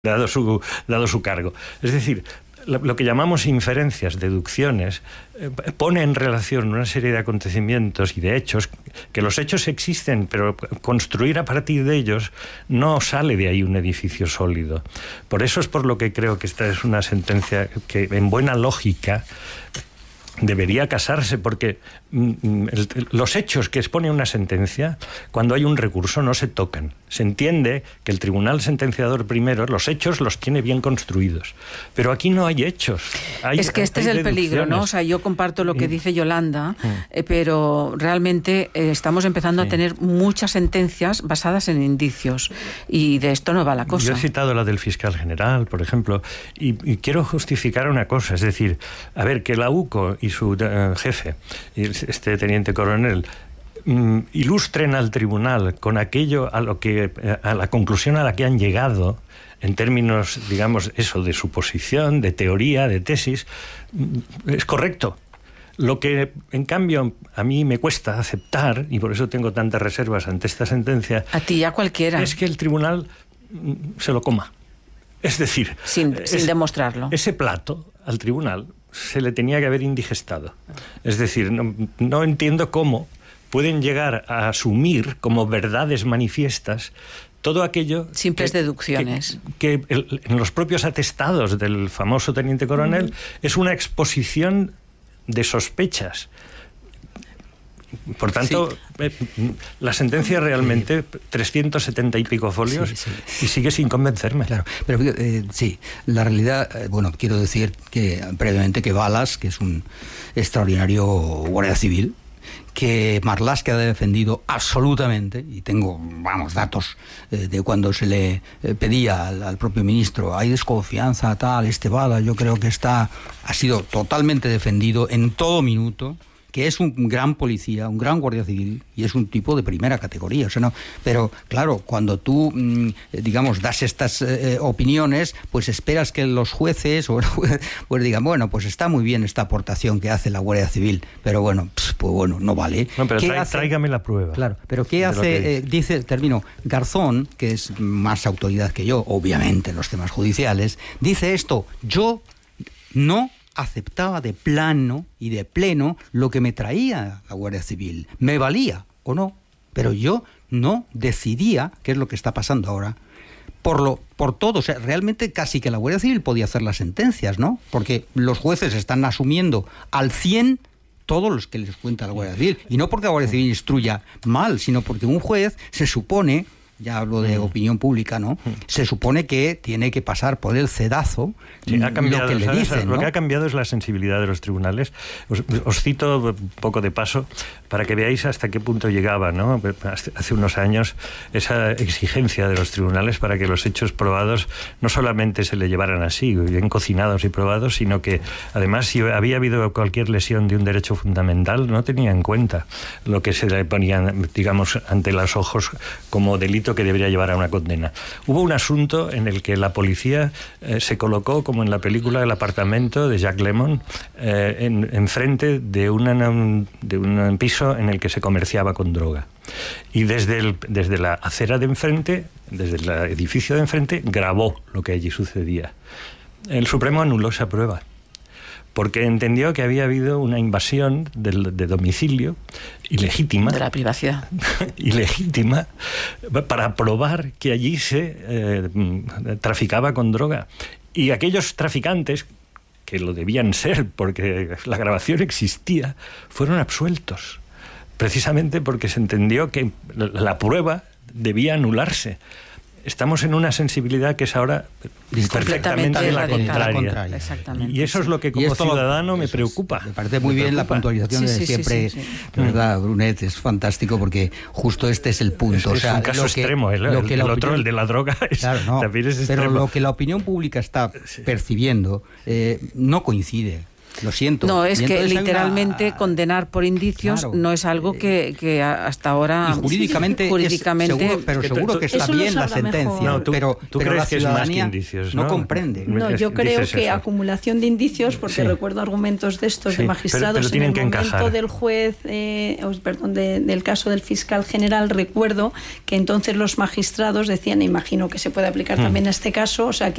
dado su cargo. Es decir, lo que llamamos inferencias, deducciones, pone en relación una serie de acontecimientos y de hechos, que los hechos existen, pero construir a partir de ellos no sale de ahí un edificio sólido. Por eso es por lo que creo que esta es una sentencia que, en buena lógica, debería casarse, porque los hechos que expone una sentencia, cuando hay un recurso, no se tocan. Se entiende que el tribunal sentenciador primero los hechos los tiene bien construidos, pero aquí no hay hechos. Es que este es el peligro, ¿no? O sea, yo comparto lo que dice Yolanda, pero realmente estamos empezando a tener muchas sentencias basadas en indicios, y de esto no va la cosa. Yo he citado la del fiscal general, por ejemplo, y quiero justificar una cosa, es decir, a ver, que la UCO y su jefe, este teniente coronel, ilustren al tribunal con aquello a la conclusión a la que han llegado, en términos, digamos, eso, de suposición, de teoría, de tesis, es correcto. Lo que, en cambio, a mí me cuesta aceptar, y por eso tengo tantas reservas ante esta sentencia, a ti y a cualquiera, es que el tribunal se lo coma. Es decir, sin demostrarlo. Ese plato al tribunal se le tenía que haber indigestado. Es decir, no entiendo cómo pueden llegar a asumir como verdades manifiestas todo aquello... Simples deducciones. Que en los propios atestados del famoso teniente coronel es una exposición de sospechas. Por tanto, la sentencia realmente, 370 y pico folios, y sigue sin convencerme. Claro, pero sí, la realidad, bueno, quiero decir que previamente que Balas, que es un extraordinario guardia civil, que Marlaska ha defendido absolutamente, y tengo, datos de cuando se le pedía al propio ministro, hay desconfianza, tal, Balas, yo creo que ha sido totalmente defendido en todo minuto, que es un gran policía, un gran guardia civil, y es un tipo de primera categoría. O sea, no, pero claro, cuando tú, digamos, das estas opiniones, pues esperas que los jueces pues digan, bueno, pues está muy bien esta aportación que hace la Guardia Civil, pero bueno, no vale. No, pero tráigame la prueba. Claro, pero ¿qué hace? Termino, Garzón, que es más autoridad que yo, obviamente, en los temas judiciales, dice esto: yo no aceptaba de plano y de pleno lo que me traía la Guardia Civil. Me valía o no, pero yo no decidía qué es lo que está pasando ahora. Por todo, o sea, realmente casi que la Guardia Civil podía hacer las sentencias, ¿no? Porque los jueces están asumiendo al 100 todos los que les cuenta la Guardia Civil. Y no porque la Guardia Civil instruya mal, sino porque un juez se supone, ya hablo de opinión pública, ¿no? Se supone que tiene que pasar por el cedazo ha cambiado, lo que le dicen, ¿no? Lo que ha cambiado es la sensibilidad de los tribunales. Os cito un poco de paso para que veáis hasta qué punto llegaba, ¿no? Hace unos años esa exigencia de los tribunales para que los hechos probados no solamente se le llevaran así, bien cocinados y probados, sino que además, si había habido cualquier lesión de un derecho fundamental, no tenía en cuenta lo que se le ponía, digamos, ante los ojos como delito que debería llevar a una condena. Hubo un asunto en el que la policía se colocó, como en la película El apartamento de Jack Lemmon, enfrente de un piso en el que se comerciaba con droga. Y desde la acera de enfrente, desde el edificio de enfrente, grabó lo que allí sucedía. El Supremo anuló esa prueba, porque entendió que había habido una invasión de domicilio ilegítima. De la privacidad. Ilegítima, para probar que allí se traficaba con droga. Y aquellos traficantes, que lo debían ser porque la grabación existía, fueron absueltos. Precisamente porque se entendió que la prueba debía anularse. Estamos en una sensibilidad que es ahora perfectamente la contraria. Exactamente. Y eso es lo que como ciudadano me preocupa. Me parece muy bien la puntualización de siempre. Sí. ¿Verdad, Brunet? Es fantástico porque justo este es el punto. Es un caso extremo. El de la droga también es extremo. Pero lo que la opinión pública está percibiendo no coincide. Lo siento. No, es que literalmente condenar por indicios no es algo que hasta ahora... Y jurídicamente seguro que está bien la sentencia, no, pero crees la que es más que indicios, no comprende. No, yo creo que acumulación de indicios, porque recuerdo argumentos de estos de magistrados pero en el momento encajar. Del juez, del caso del fiscal general, recuerdo que entonces los magistrados decían, imagino que se puede aplicar también a este caso, o sea,